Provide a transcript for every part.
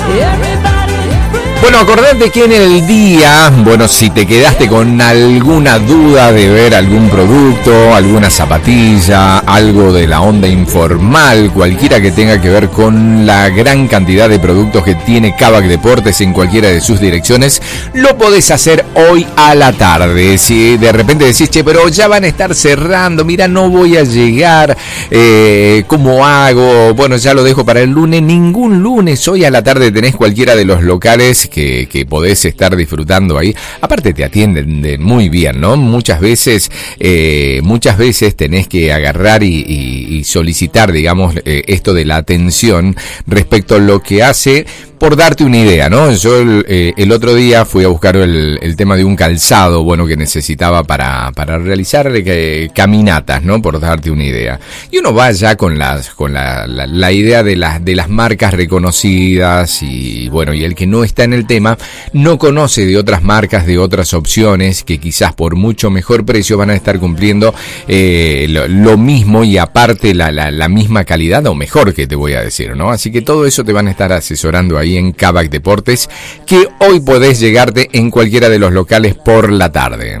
Bueno, acordate que en el día, bueno, si te quedaste con alguna duda de ver algún producto, alguna zapatilla, algo de la onda informal, cualquiera que tenga que ver con la gran cantidad de productos que tiene Kavak Deportes en cualquiera de sus direcciones, lo podés hacer hoy a la tarde. Si de repente decís, che, pero ya van a estar cerrando, mira, no voy a llegar, ¿cómo hago? Bueno, ya lo dejo para el lunes. Ningún lunes, hoy a la tarde tenés cualquiera de los locales que podés estar disfrutando ahí. Aparte te atienden muy bien, ¿no? Muchas veces tenés que agarrar y solicitar, digamos, esto de la atención respecto a lo que hace. Por darte una idea, ¿no? Yo el otro día fui a buscar el tema de un calzado, bueno, que necesitaba para realizar caminatas, ¿no? Por darte una idea. Y uno va ya con la idea de las marcas reconocidas y bueno, y el que no está en el tema no conoce de otras marcas, de otras opciones que quizás por mucho mejor precio van a estar cumpliendo lo mismo y aparte la misma calidad o mejor, que te voy a decir, ¿no? Así que todo eso te van a estar asesorando ahí en Kavak Deportes, que hoy podés llegarte en cualquiera de los locales por la tarde.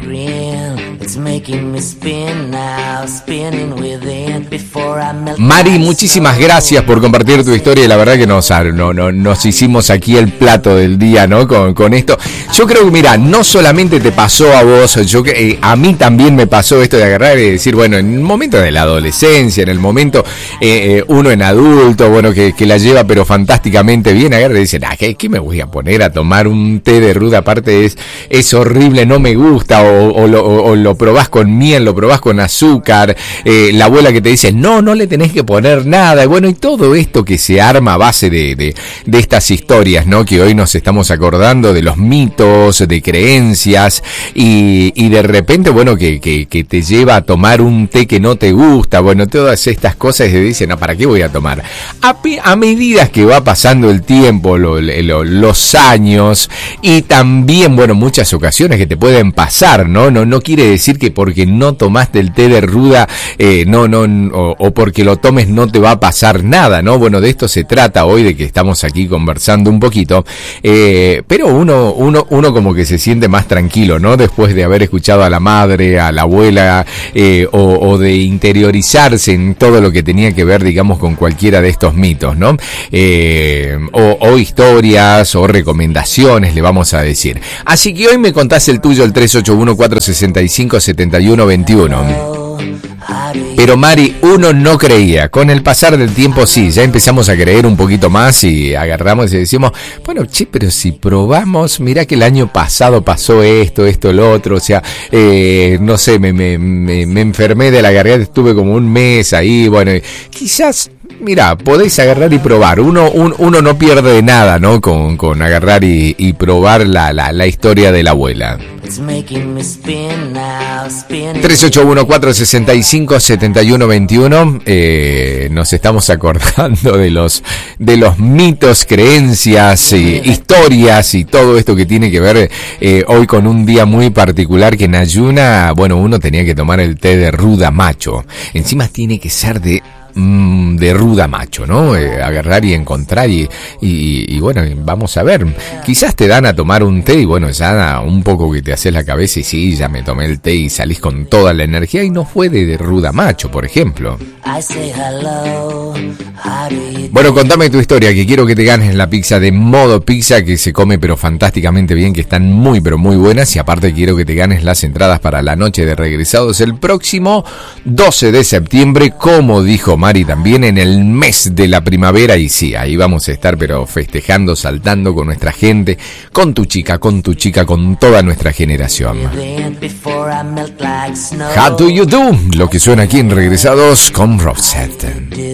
Mari, muchísimas gracias por compartir tu historia y la verdad que nos hicimos aquí el plato del día, ¿no? Con esto. Yo creo que, mira, no solamente te pasó a vos, a mí también me pasó esto de agarrar y decir, bueno, en el momento de la adolescencia, en el momento uno en adulto, bueno, que la lleva pero fantásticamente bien, agarra y dicen, ¿qué me voy a poner a tomar un té de ruda? Aparte es horrible, no me gusta, o lo probás con miel, lo probás con azúcar, la abuela que te dice, no le tenés que poner nada, y bueno, y todo esto que se arma a base de estas historias, ¿no? Que hoy nos estamos acordando de los mitos, de creencias, y de repente, bueno, que te lleva a tomar un té que no te gusta, bueno, todas estas cosas y te dicen, no, ¿para qué voy a tomar? A medida que va pasando el tiempo, los años, y también, bueno, muchas ocasiones que te pueden pasar, ¿no? No quiere decir que porque no tomaste el té de ruda, o porque lo tomes no te va a pasar nada, ¿no? Bueno, de esto se trata hoy, de que estamos aquí conversando un poquito, pero uno como que se siente más tranquilo, ¿no? Después de haber escuchado a la madre, a la abuela, o de interiorizarse en todo lo que tenía que ver, digamos, con cualquiera de estos mitos, ¿no? O historias o recomendaciones, le vamos a decir. Así que hoy me contás el tuyo, el 381-465-7121. Pero Mari, uno no creía. Con el pasar del tiempo sí, ya empezamos a creer un poquito más y agarramos y decimos, bueno, che, pero si probamos, mirá que el año pasado pasó esto, lo otro, o sea, no sé, me enfermé de la garganta, estuve como un mes ahí, bueno, quizás... Mira, podéis agarrar y probar. Uno no pierde nada, ¿no? Con agarrar y probar la historia de la abuela. 381-465-7121. Nos estamos acordando de los mitos, creencias, historias y todo esto que tiene que ver hoy con un día muy particular que en Ayuna, bueno, uno tenía que tomar el té de ruda macho. Encima tiene que ser de ruda macho, ¿no? Agarrar y encontrar y bueno, vamos a ver, quizás te dan a tomar un té y bueno, ya un poco que te haces la cabeza y sí, ya me tomé el té y salís con toda la energía y no fue de ruda macho, por ejemplo. Bueno, contame tu historia, que quiero que te ganes la pizza de Modo Pizza, que se come pero fantásticamente bien, que están muy pero muy buenas, y aparte quiero que te ganes las entradas para la noche de regresados el próximo 12 de septiembre, como dijo Mari, también en el mes de la primavera, y sí, ahí vamos a estar pero festejando, saltando con nuestra gente, con tu chica, con toda nuestra generación. How do you do? Lo que suena aquí en Regresados con Roxette.